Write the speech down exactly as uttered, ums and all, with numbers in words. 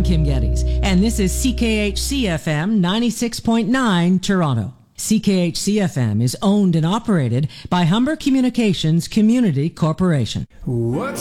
Kim Geddes, and this is C K H C F M ninety-six point nine Toronto. C K H C F M is owned and operated by Humber Communications Community Corporation. What's